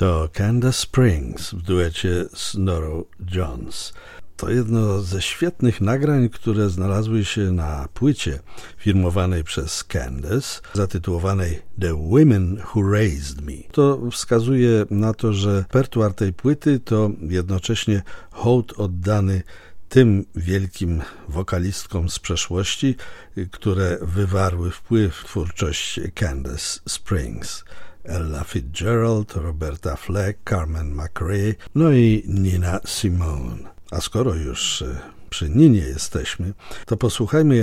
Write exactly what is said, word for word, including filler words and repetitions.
To Candace Springs w duecie z Norah Jones. To jedno ze świetnych nagrań, które znalazły się na płycie firmowanej przez Candace, zatytułowanej The Women Who Raised Me. To wskazuje na to, że repertuar tej płyty to jednocześnie hołd oddany tym wielkim wokalistkom z przeszłości, które wywarły wpływ w twórczość Candace Springs. Ella Fitzgerald, Roberta Fleck, Carmen McRae, no i Nina Simone. A skoro już przy Ninie jesteśmy, to posłuchajmy